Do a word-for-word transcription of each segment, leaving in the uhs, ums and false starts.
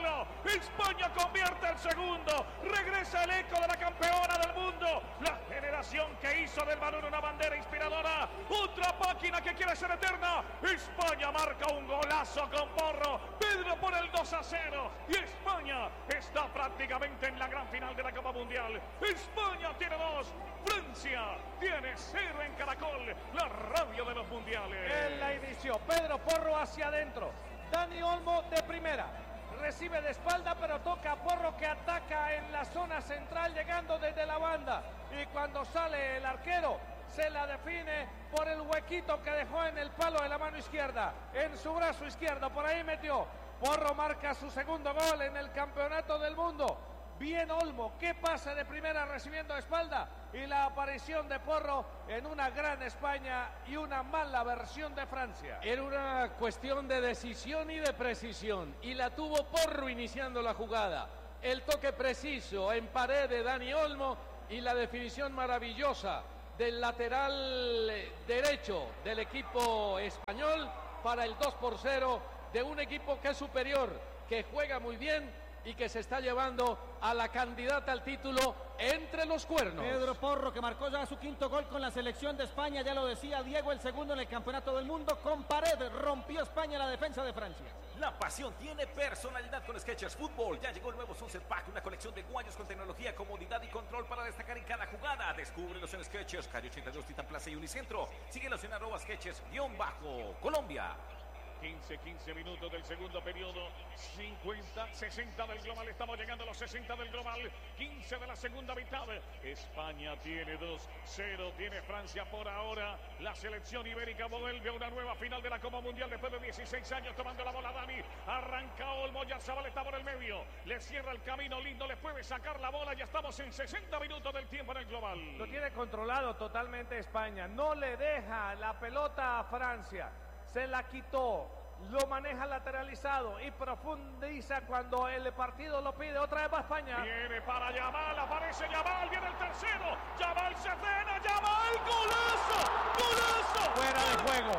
hacerlo. España convierte el segundo. Regresa el eco de la campeona del mundo. La generación que hizo del balón una bandera inspiradora. Otra máquina que quiere ser eterna. España marca un golazo con Porro. Pedro pone el dos a cero. Y España está prácticamente en la gran final de la Copa Mundial. España tiene dos. Francia tiene cero en Caracol, la radio de los mundiales. En la inició Pedro Porro hacia adentro. Dani Olmo de primera. Recibe de espalda, pero toca a Porro, que ataca en la zona central, llegando desde la banda. Y cuando sale el arquero, se la define por el huequito que dejó en el palo de la mano izquierda, en su brazo izquierdo. Por ahí metió. Porro marca su segundo gol en el Campeonato del Mundo. Bien Olmo, qué pase de primera recibiendo de espalda, y la aparición de Porro en una gran España y una mala versión de Francia. Era una cuestión de decisión y de precisión, y la tuvo Porro iniciando la jugada. El toque preciso en pared de Dani Olmo y la definición maravillosa del lateral derecho del equipo español para el dos por cero de un equipo que es superior, que juega muy bien y que se está llevando a la candidata al título entre los cuernos. Pedro Porro, que marcó ya su quinto gol con la selección de España, ya lo decía Diego, el segundo en el Campeonato del Mundo. Con pared rompió España la defensa de Francia. La pasión tiene personalidad con Skechers Fútbol. Ya llegó el nuevo Sunset Pack, una colección de guayos con tecnología, comodidad y control para destacar en cada jugada. Descúbrelos en Skechers, calle ochenta y dos, Titan Plaza y Unicentro. Síguelos en arroba Skechers guión bajo Colombia. quince, quince minutos del segundo periodo, cincuenta, sesenta del global, estamos llegando a los sesenta del global, quince de la segunda mitad. España tiene dos cero, tiene Francia por ahora. La selección ibérica vuelve a una nueva final de la Copa Mundial después de dieciséis años tomando la bola. Dani, arranca Olmo, Yarzabal está por el medio, le cierra el camino lindo, le puede sacar la bola. Ya estamos en sesenta minutos del tiempo en el global. Lo tiene controlado totalmente España, no le deja la pelota a Francia. Se la quitó, lo maneja lateralizado y profundiza cuando el partido lo pide. Otra vez va España. Viene para Yamal, aparece Yamal, viene el tercero. Yamal se frena, Yamal, golazo, golazo. Fuera de juego.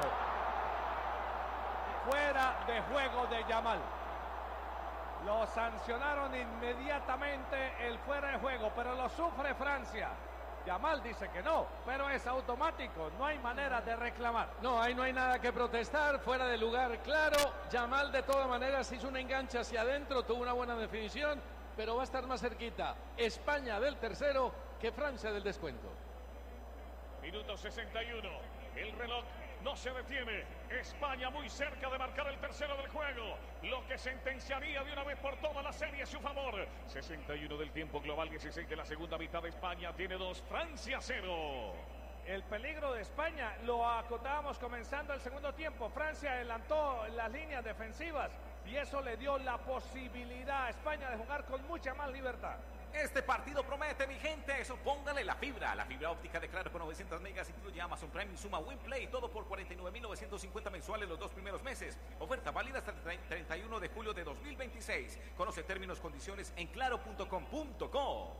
Fuera de juego de Yamal. Lo sancionaron inmediatamente el fuera de juego, pero lo sufre Francia. Yamal dice que no, pero es automático, no hay manera de reclamar. No, ahí no hay nada que protestar, fuera de lugar, claro. Yamal de todas maneras hizo una enganche hacia adentro, tuvo una buena definición, pero va a estar más cerquita España del tercero que Francia del descuento. Minuto sesenta y uno, el reloj no se detiene. España muy cerca de marcar el tercero del juego, lo que sentenciaría de una vez por todas la serie a su favor. sesenta y uno del tiempo global, dieciséis de la segunda mitad. España tiene dos, Francia cero. El peligro de España lo acotábamos comenzando el segundo tiempo. Francia adelantó las líneas defensivas y eso le dio la posibilidad a España de jugar con mucha más libertad. Este partido promete, mi gente. Eso, póngale la fibra. La fibra óptica de Claro con novecientos megas incluye Amazon Prime, Suma, WinPlay, todo por cuarenta y nueve mil novecientos cincuenta mensuales los dos primeros meses. Oferta válida hasta el treinta y uno de julio de dos mil veintiséis. Conoce términos y condiciones en claro punto com punto co.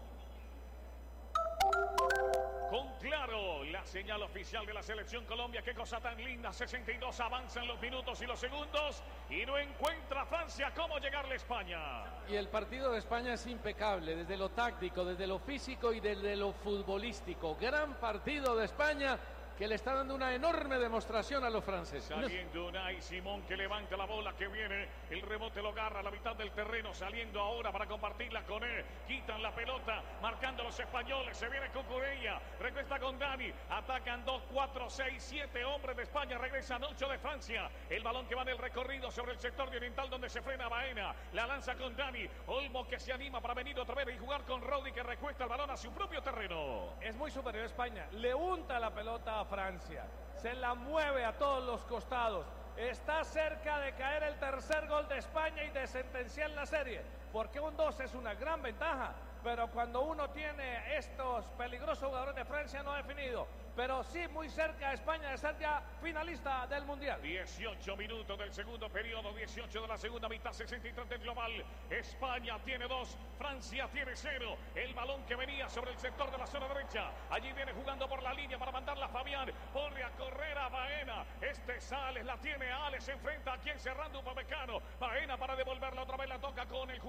Con Claro, la señal oficial de la selección Colombia. Qué cosa tan linda. sesenta y dos, avanzan los minutos y los segundos y no encuentra Francia cómo llegarle a España. Y el partido de España es impecable, desde lo táctico, desde lo físico y desde lo futbolístico. Gran partido de España, que le está dando una enorme demostración a los franceses. Saliendo Unai Simón, que levanta la bola, que viene, el rebote lo agarra a la mitad del terreno, saliendo ahora para compartirla con él, quitan la pelota, marcando los españoles, se viene con Cucurella, regresa con Dani, atacan dos, cuatro, seis, siete hombres de España, regresan ocho de Francia, el balón que va en el recorrido sobre el sector de oriental donde se frena Baena, la lanza con Dani, Olmo que se anima para venir otra vez y jugar con Rodri, que recuesta el balón a su propio terreno. Es muy superior España, le unta la pelota a Francia, se la mueve a todos los costados, está cerca de caer el tercer gol de España y de sentenciar la serie, porque un dos es una gran ventaja, pero cuando uno tiene estos peligrosos jugadores de Francia no definido, pero sí muy cerca a España de ser ya finalista del Mundial. dieciocho minutos del segundo periodo, dieciocho de la segunda mitad, sesenta y tres del global. España tiene dos, Francia tiene cero. El balón que venía sobre el sector de la zona derecha. Allí viene jugando por la línea para mandarla a Fabián. Pone a correr a Baena. Este sale, la tiene Alex, se enfrenta aquí encerrando un Upamecano. Baena para devolverla otra vez, la toca con el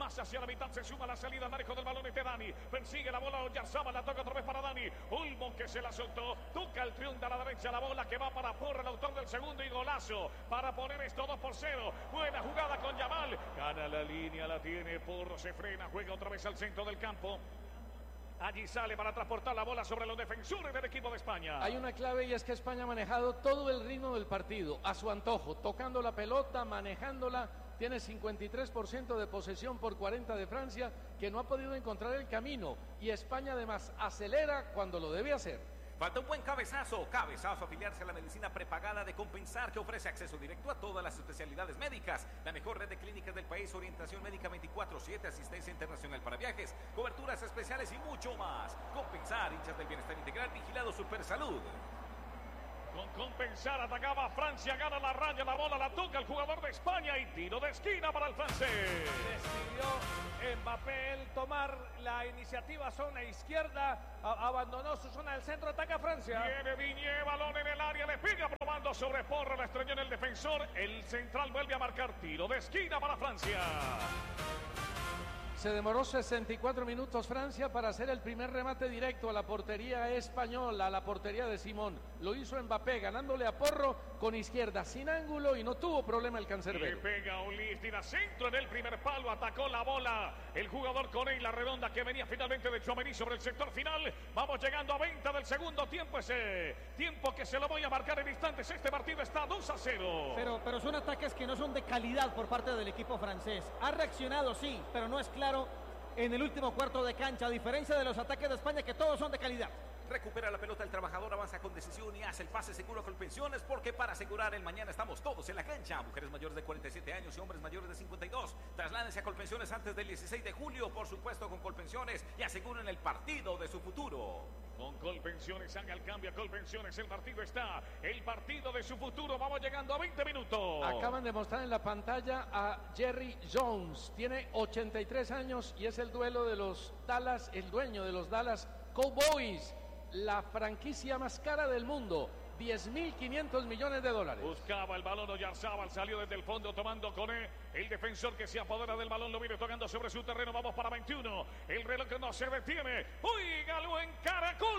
más hacia la mitad, se suma la salida, manejo del balón este Dani, persigue la bola Oyarzábal, la toca otra vez para Dani, Olmo que se la soltó, toca el triunfo a la derecha, la bola que va para Porro, el autor del segundo y golazo, para poner esto dos por cero, buena jugada con Yamal, gana la línea, la tiene Porro, se frena, juega otra vez al centro del campo. Allí sale para transportar la bola sobre los defensores del equipo de España. Hay una clave y es que España ha manejado todo el ritmo del partido a su antojo, tocando la pelota, manejándola. Tiene cincuenta y tres por ciento de posesión por cuarenta de Francia, que no ha podido encontrar el camino. Y España además acelera cuando lo debe hacer. Falta un buen cabezazo, cabezazo afiliarse a la medicina prepagada de Compensar, que ofrece acceso directo a todas las especialidades médicas, la mejor red de clínicas del país, orientación médica veinticuatro siete, asistencia internacional para viajes, coberturas especiales y mucho más. Compensar, hinchas del bienestar integral, vigilado Supersalud. Con Compensar atacaba Francia, gana la raya, la bola la toca el jugador de España y tiro de esquina para el francés. Decidió Mbappé el tomar la iniciativa zona izquierda, a abandonó su zona del centro, ataca Francia. Viene Digne, balón en el área, le pega probando sobre Porro, la estrelló en el defensor, el central vuelve a marcar tiro de esquina para Francia. Se demoró sesenta y cuatro minutos Francia para hacer el primer remate directo a la portería española, a la portería de Simón. Lo hizo Mbappé ganándole a Porro con izquierda sin ángulo y no tuvo problema el cancerbero. Le pega a Ulis, tira centro en el primer palo, atacó la bola el jugador con la redonda que venía finalmente de Tchouaméni sobre el sector final. Vamos llegando a veinte del segundo tiempo, ese tiempo que se lo voy a marcar en instantes. Este partido está dos a cero. Pero, pero son ataques que no son de calidad por parte del equipo francés. Ha reaccionado, sí, pero no es claro en el último cuarto de cancha, a diferencia de los ataques de España, que todos son de calidad. Recupera la pelota el trabajador, avanza con decisión y hace el pase seguro con Colpensiones, porque para asegurar el mañana estamos todos en la cancha. Mujeres mayores de cuarenta y siete años y hombres mayores de cincuenta y dos. Trasládense a Colpensiones antes del dieciséis de julio, por supuesto con Colpensiones, y aseguren el partido de su futuro. Con Colpensiones, haga el cambio a Colpensiones, el partido está, el partido de su futuro, vamos llegando a veinte minutos. Acaban de mostrar en la pantalla a Jerry Jones, tiene ochenta y tres años y es el duelo de los Dallas, el dueño de los Dallas Cowboys, la franquicia más cara del mundo. diez mil quinientos millones de dólares. Buscaba el balón Oyarzábal, salió desde el fondo tomando con él. El defensor que se apodera del balón lo viene tocando sobre su terreno. Vamos para veintiuno. El reloj no se detiene. ¡Óigalo en Caracol!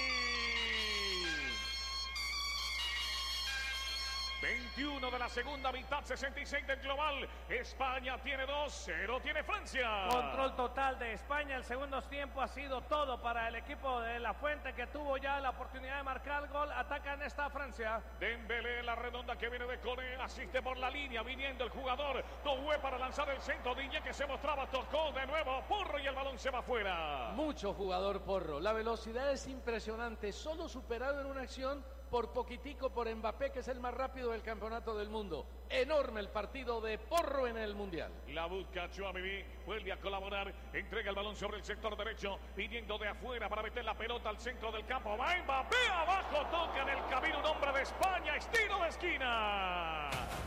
veintiuno de la segunda mitad, sesenta y seis del global. España tiene dos, cero tiene Francia. Control total de España. El segundo tiempo ha sido todo para el equipo de La Fuente, que tuvo ya la oportunidad de marcar el gol. Atacan esta Francia. Dembélé, la redonda que viene de Cone, asiste por la línea, viniendo el jugador Doué para lanzar el centro. Digne que se mostraba, tocó de nuevo Porro y el balón se va afuera. Mucho jugador Porro. La velocidad es impresionante. Solo superado en una acción por poquitico por Mbappé, que es el más rápido del campeonato del mundo. Enorme el partido de Porro en el Mundial. La busca Tchouaméni, vuelve a colaborar, entrega el balón sobre el sector derecho, viniendo de afuera para meter la pelota al centro del campo. Va Mbappé, abajo, toca en el camino un hombre de España, estilo de esquina.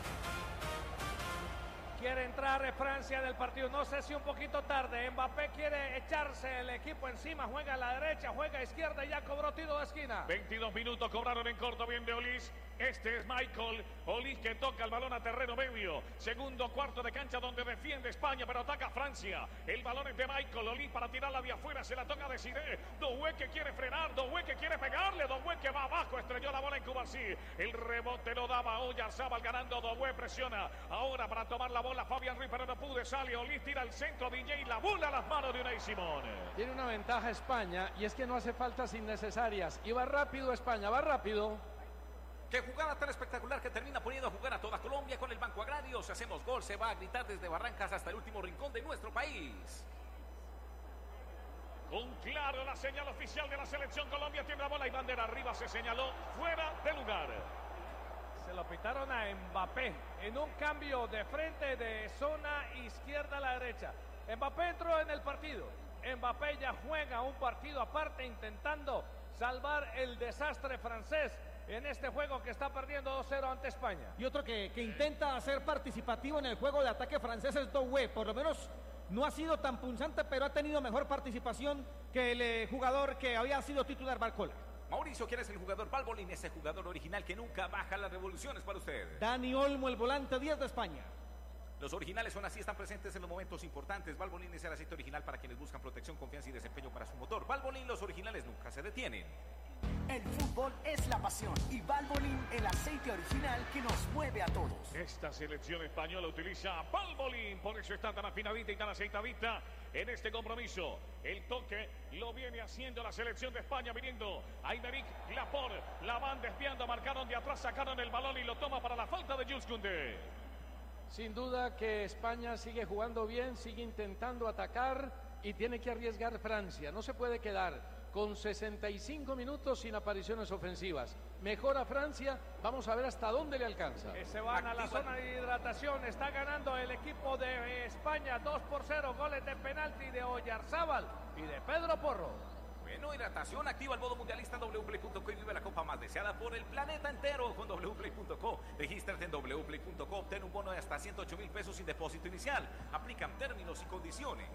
Quiere entrar Francia del partido, no sé si un poquito tarde. Mbappé quiere echarse el equipo encima, juega a la derecha, juega a izquierda y ya cobró tiro de esquina. veintidós minutos cobraron en corto, bien de Olis. Este es Michael Olis, que toca el balón a terreno medio. Segundo cuarto de cancha donde defiende España, pero ataca Francia. El balón es de Michael Olis para tirarla de afuera, se la toca de Sidé. Doué que quiere frenar, Doué que quiere pegarle, Doué que va abajo, estrelló la bola en Cubarsí. El rebote lo daba Oyarzábal ganando, Doué presiona. Ahora para tomar la bola Fabián Ruiz, pero no pudo, sale Olis, tira el centro, D J, la bola a las manos de Unai Simón. Tiene una ventaja España y es que no hace faltas innecesarias. Y va rápido España, va rápido. Qué jugada tan espectacular que termina poniendo a jugar a toda Colombia con el Banco Agrario. Si hacemos gol, se va a gritar desde Barrancas hasta el último rincón de nuestro país. Con claro la señal oficial de la selección Colombia, tiene la bola y bandera arriba, se señaló fuera de lugar. Se lo pitaron a Mbappé en un cambio de frente de zona izquierda a la derecha. Mbappé entró en el partido. Mbappé ya juega un partido aparte intentando salvar el desastre francés en este juego que está perdiendo dos cero ante España. Y otro que, que intenta ser participativo en el juego de ataque francés es Doué. Por lo menos no ha sido tan punzante, pero ha tenido mejor participación que el eh, jugador que había sido titular, Barcola. Mauricio, ¿quién es el jugador Balbolín? Ese jugador original que nunca baja las revoluciones para usted. Dani Olmo, el volante diez de España. Los originales son así, están presentes en los momentos importantes. Valvoline es el aceite original para quienes buscan protección, confianza y desempeño para su motor. Valvoline, los originales nunca se detienen. El fútbol es la pasión y Valvoline el aceite original que nos mueve a todos. Esta selección española utiliza Valvoline, por eso está tan afinadita y tan aceitadita en este compromiso. El toque lo viene haciendo la selección de España, viniendo Aymeric Laporte. La van desviando, marcaron de atrás, sacaron el balón y lo toma para la falta de Jules Koundé. Sin duda que España sigue jugando bien, sigue intentando atacar y tiene que arriesgar Francia. No se puede quedar con sesenta y cinco minutos sin apariciones ofensivas. Mejora Francia, vamos a ver hasta dónde le alcanza. Que se van a la zona de hidratación, está ganando el equipo de España dos por cero, goles de penalti de Oyarzábal y de Pedro Porro. Bueno, hidratación, activa el modo mundialista en doble u play punto co y vive la copa más deseada por el planeta entero con doble u play punto co. Regístrate en doble u play punto co, obtén un bono de hasta ciento ocho mil pesos sin depósito inicial. Aplican términos y condiciones.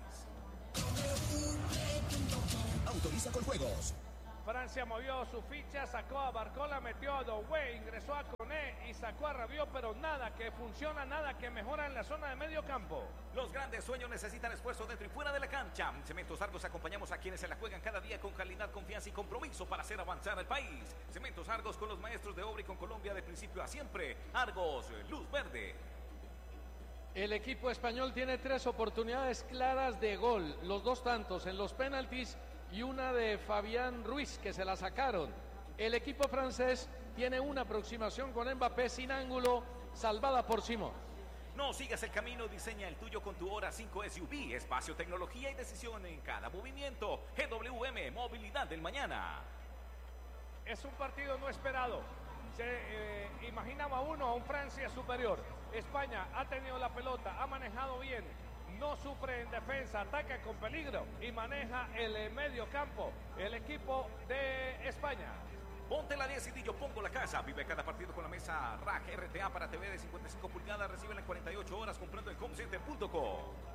Autoriza con juegos. Francia movió su ficha, sacó a Barcola, metió a Doué, ingresó a Koné y sacó a Rabiot, pero nada que funciona, nada que mejora en la zona de medio campo. Los grandes sueños necesitan esfuerzo dentro y fuera de la cancha. En Cementos Argos acompañamos a quienes se la juegan cada día con calidad, confianza y compromiso para hacer avanzar al país. Cementos Argos, con los maestros de obra y con Colombia de principio a siempre. Argos, luz verde. El equipo español tiene tres oportunidades claras de gol, los dos tantos en los penaltis y una de Fabián Ruiz que se la sacaron. El equipo francés tiene una aproximación con Mbappé sin ángulo, salvada por Simón. No sigas el camino, diseña el tuyo con tu Hora cinco S U V, espacio, tecnología y decisión en cada movimiento. G W M, movilidad del mañana. Es un partido no esperado. Se eh, imaginaba uno a un Francia superior. España ha tenido la pelota, ha manejado bien, no sufre en defensa, ataca con peligro y maneja el eh, medio campo. El equipo de España. Ponte la diez y yo pongo la casa. Vive cada partido con la mesa Rack R T A para T V de cincuenta y cinco pulgadas. Reciben en cuarenta y ocho horas comprando en homecenter punto com.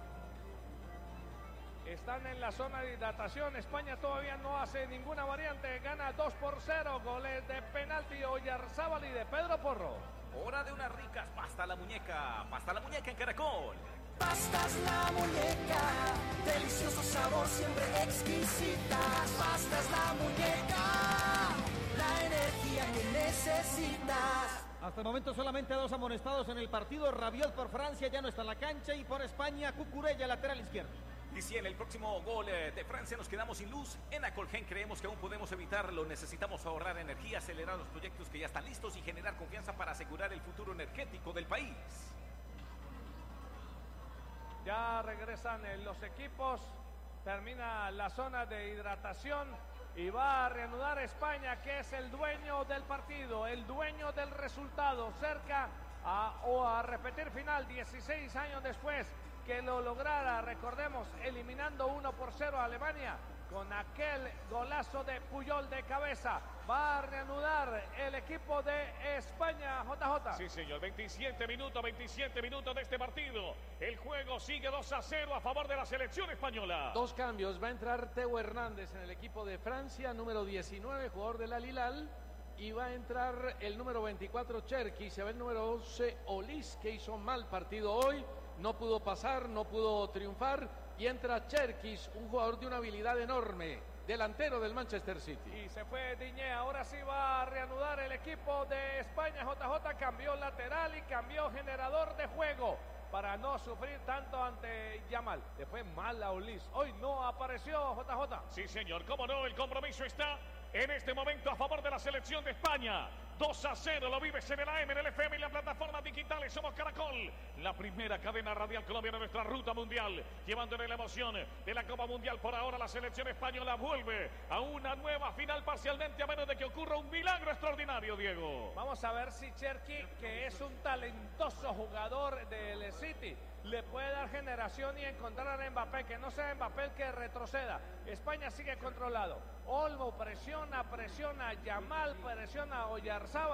Están en la zona de hidratación. España todavía no hace ninguna variante. Gana dos por cero. Goles de penalti Oyarzábal y de Pedro Porro. Hora de unas ricas pasta a la muñeca. Pasta a la muñeca en Caracol. Pastas la muñeca, delicioso sabor, siempre exquisitas. Pastas la muñeca, la energía que necesitas. Hasta el momento solamente dos amonestados en el partido. Rabiot por Francia ya no está en la cancha y por España Cucurella, lateral izquierdo. Y si en el próximo gol eh, de Francia nos quedamos sin luz, en Acolgen creemos que aún podemos evitarlo. Necesitamos ahorrar energía, acelerar los proyectos que ya están listos y generar confianza para asegurar el futuro energético del país. Ya regresan eh, los equipos, termina la zona de hidratación y va a reanudar España, que es el dueño del partido, el dueño del resultado, cerca a, o a repetir final dieciséis años después que lo lograra, recordemos, eliminando uno por cero a Alemania con aquel golazo de Puyol de cabeza. Va a reanudar el equipo de España, J J. Sí, señor, veintisiete minutos, veintisiete minutos de este partido. El juego sigue dos a cero a favor de la selección española. Dos cambios, va a entrar Teo Hernández en el equipo de Francia, número diecinueve, jugador del Al Hilal, y va a entrar el número veinticuatro, Cherki. Se ve el número once, Olis, que hizo mal partido hoy, no pudo pasar, no pudo triunfar, y entra Cherkis, un jugador de una habilidad enorme, delantero del Manchester City. Y se fue Diñé, ahora sí va a reanudar el equipo de España. J J cambió lateral y cambió generador de juego para no sufrir tanto ante Yamal. Le fue mal a Ulis, hoy no apareció J J. Sí, señor, cómo no, el compromiso está en este momento a favor de la selección de España. dos a cero, lo vives en el A M, en el F M y en las plataformas digitales. Somos Caracol, la primera cadena radial colombiana, nuestra ruta mundial, llevándole la emoción de la Copa Mundial. Por ahora la selección española vuelve a una nueva final parcialmente, a menos de que ocurra un milagro extraordinario, Diego. Vamos a ver si Cherki, que es un talentoso jugador del City, le puede dar generación y encontrar a Mbappé, que no sea Mbappé el que retroceda. España sigue controlado. Olmo presiona, presiona a Yamal, presiona a Oyarzábal.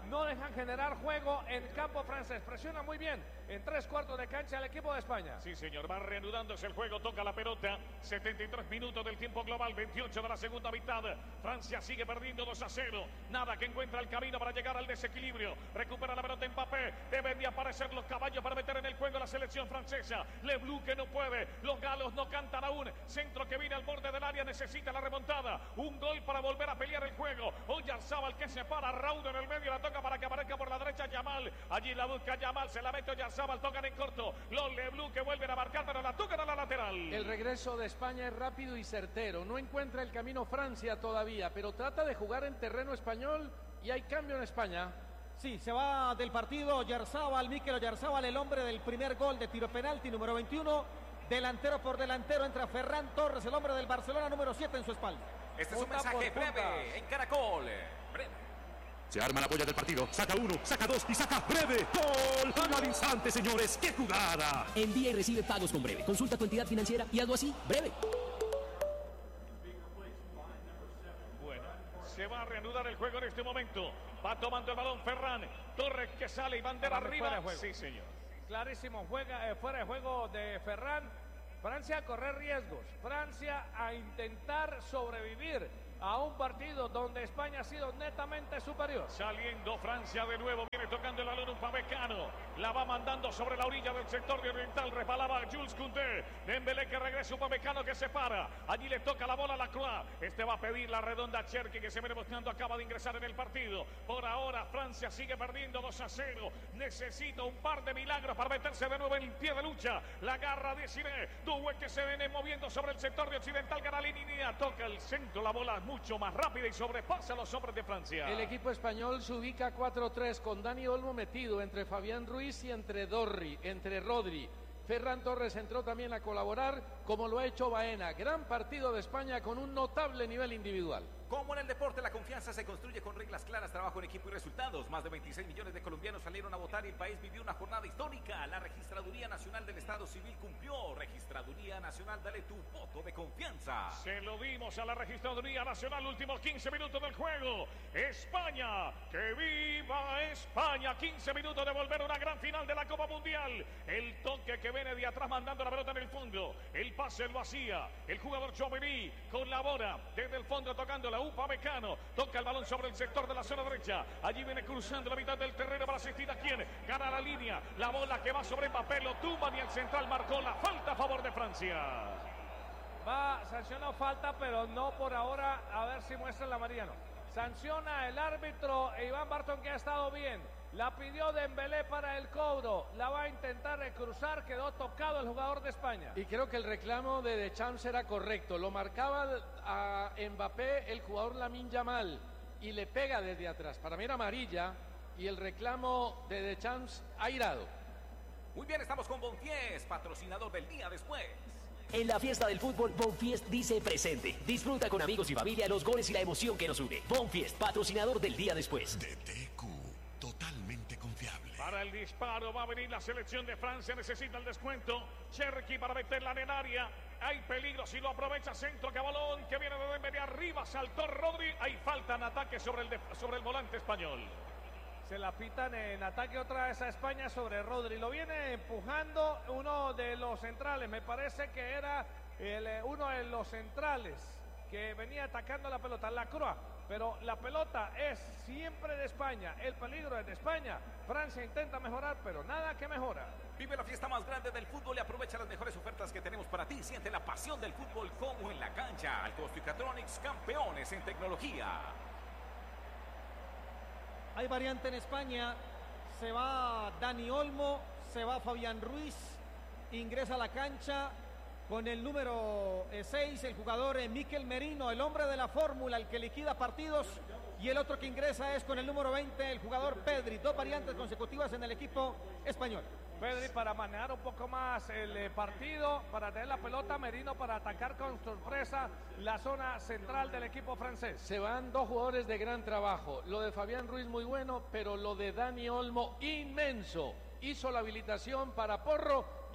no dejan generar juego en el campo francés. Presiona muy bien en tres cuartos de cancha el equipo de España. Sí, señor, va reanudándose el juego, toca la pelota. setenta y tres minutos del tiempo global, veintiocho de la segunda mitad. Francia sigue perdiendo dos a cero. Nada que encuentra el camino para llegar al desequilibrio. Recupera la pelota Mbappé. Deben de aparecer los caballos para meter en el juego la selección francesa. Le Blue que no puede. Los galos no cantan aún. Centro que viene al borde del área, necesita la remontada. Un gol para volver a pelear el juego. Oyarzabal que se para. Raúl en el medio, la toca para que aparezca por la derecha Yamal. Allí la busca Yamal, se la mete Oyarzabal, tocan en corto. Los Le Blue que vuelven a marcar, pero la tocan a la lateral. El regreso de España es rápido y certero. No encuentra el camino Francia todavía, pero trata de jugar en terreno español y hay cambio en España. Sí, se va del partido Oyarzabal, Mikel Oyarzabal, el hombre del primer gol de tiro penalti, número veintiuno. Delantero por delantero entra Ferran Torres, el hombre del Barcelona, número siete en su espalda. Este es un Punta mensaje por punta. breve en Caracol. Breve. Se arma la polla del partido. Saca uno, saca dos y saca Breve. ¡Gol! ¡Al instante, señores! ¡Qué jugada! Envía y recibe pagos con Breve. Consulta tu entidad financiera y algo así. Breve. Bueno, se va a reanudar el juego en este momento. Va tomando el balón Ferran Torres que sale y bandera Fuera arriba. de juego. Sí, señor. Clarísimo, juega eh, fuera de juego de Ferran. Francia a correr riesgos. Francia a intentar sobrevivir a un partido donde España ha sido netamente superior. Saliendo Francia de nuevo, viene tocando el balón Upamecano, la va mandando sobre la orilla del sector de oriental, resbalaba Jules Koundé, Dembélé que regresa, Upamecano que se para, allí le toca la bola a Lacroix, este va a pedir la redonda a Cherki que se viene mostrando, acaba de ingresar en el partido, por ahora Francia sigue perdiendo dos a cero, necesita un par de milagros para meterse de nuevo en el pie de lucha, la garra de Cine, Doué que se viene moviendo sobre el sector de occidental, gana la línea, toca el centro, la bola mucho más rápida y sobrepasa a los hombres de Francia. El equipo español se ubica cuatro tres con Dani Olmo metido entre Fabián Ruiz y entre Dorri, entre Rodri. Ferran Torres entró también a colaborar, como lo ha hecho Baena. Gran partido de España con un notable nivel individual. Como en el deporte, la confianza se construye con reglas claras, trabajo en equipo y resultados. Más de veintiséis millones de colombianos salieron a votar y el país vivió una jornada histórica. La Registraduría Nacional del Estado Civil cumplió. Registraduría Nacional, dale tu voto de confianza. Se lo dimos a la Registraduría Nacional, últimos quince minutos del juego. España, que viva España. quince minutos de volver a una gran final de la Copa Mundial. El toque que viene de atrás mandando la pelota en el fondo. El pase lo hacía el jugador Chouameni, colabora desde el fondo tocando la Upamecano, toca el balón sobre el sector de la zona derecha, allí viene cruzando la mitad del terreno para asistir a quien gana la línea, la bola que va sobre Mbappé, lo tumban y el central marcó la falta a favor de Francia. Va, sancionó falta, pero no por ahora, a ver si muestra la Mariano. Sanciona el árbitro Iván Barton, que ha estado bien. La pidió Dembélé para el cobro. La va a intentar cruzar. Quedó tocado el jugador de España. Y creo que el reclamo de Deschamps era correcto. Lo marcaba a Mbappé el jugador Lamine Yamal y le pega desde atrás. Para mí era amarilla y el reclamo de Deschamps airado. Muy bien, estamos con Bonfies, patrocinador del día después. En la fiesta del fútbol, Bonfiest dice presente. Disfruta con amigos y familia los goles y la emoción que nos une. Bonfiest, patrocinador del día después. D T Q, totalmente confiable. Para el disparo va a venir la selección de Francia, necesita el descuento. Cherki para meterla en el área. Hay peligro si lo aprovecha, centro que balón que viene de Dembélé arriba, saltó Rodri. Hay falta en ataque sobre el, de, sobre el volante español. Se la pitan en ataque otra vez a España sobre Rodri. Lo viene empujando uno de los centrales. Me parece que era el, uno de los centrales que venía atacando la pelota, Lacroix. Pero la pelota es siempre de España. El peligro es de España. Francia intenta mejorar, pero nada que mejora. Vive la fiesta más grande del fútbol y aprovecha las mejores ofertas que tenemos para ti. Siente la pasión del fútbol como en la cancha. Alcosto y Catronics, campeones en tecnología. Hay variante en España, se va Dani Olmo, se va Fabián Ruiz, ingresa a la cancha con el número seis, el jugador eh, Mikel Merino, el hombre de la fórmula, el que liquida partidos, y el otro que ingresa es con el número veinte, el jugador Pedri, dos variantes consecutivas en el equipo español. Pedri para manejar un poco más el eh, partido, para tener la pelota, Merino para atacar con sorpresa la zona central del equipo francés. Se van dos jugadores de gran trabajo. Lo de Fabián Ruiz muy bueno, pero lo de Dani Olmo inmenso. Hizo la habilitación para Porro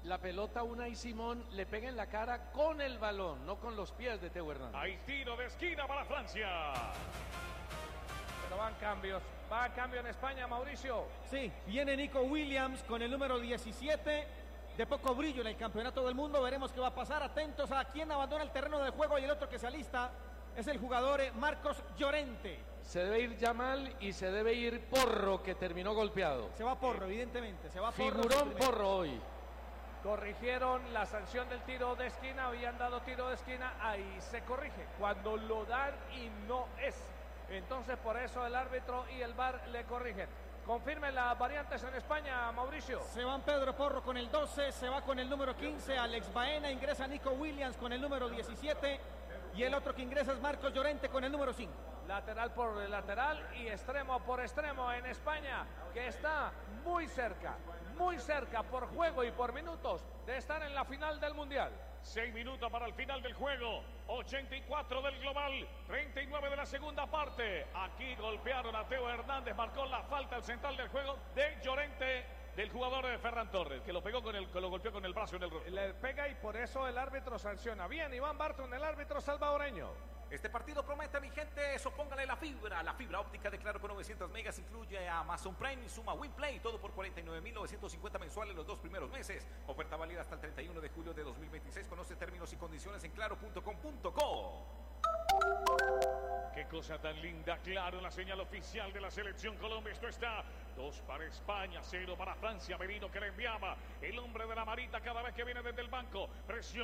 la pelota Unai Simón le pega en la cara con el balón, no con los pies de Teo Hernández. Hay tiro de esquina para Francia. Pero van cambios. Va a cambio en España, Mauricio. Sí, viene Nico Williams con el número diecisiete. De poco brillo en el campeonato del mundo. Veremos qué va a pasar. Atentos a quién abandona el terreno de juego y el otro que se alista es el jugador Marcos Llorente. Se debe ir Yamal y se debe ir Porro, que terminó golpeado. Se va Porro, evidentemente. Se va Porro. Figurón Porro hoy. Corrigieron la sanción del tiro de esquina. Habían dado tiro de esquina. Ahí se corrige. Cuando lo dan y no es. Entonces por eso el árbitro y el V A R le corrigen. Confirme las variantes en España, Mauricio. Se van Pedro Porro con el doce, se va con el número quince, Alex Baena, ingresa Nico Williams con el número diecisiete y el otro que ingresa es Marcos Llorente con el número cinco. Lateral por lateral y extremo por extremo en España, que está muy cerca, muy cerca por juego y por minutos de estar en la final del Mundial. Seis minutos para el final del juego. ochenta y cuatro del global. treinta y nueve de la segunda parte. Aquí golpearon a Teo Hernández. Marcó la falta al central del juego de Llorente, del jugador de Ferran Torres, que lo pegó con el, que lo golpeó con el brazo en el rostro. Le pega y por eso el árbitro sanciona. Bien, Iván Barton, el árbitro salvadoreño. Este partido promete, mi gente, eso póngale la fibra. La fibra óptica de Claro con novecientos megas incluye Amazon Prime y Suma WinPlay. Todo por cuarenta y nueve mil novecientos cincuenta mensuales los dos primeros meses. Oferta válida hasta el treinta y uno de julio de dos mil veintiséis. Conoce términos y condiciones en claro punto com punto co. Qué cosa tan linda, Claro, la señal oficial de la selección Colombia. Esto está dos para España, cero para Francia. Merino que le enviaba el hombre de la marita cada vez que viene desde el banco. Presión.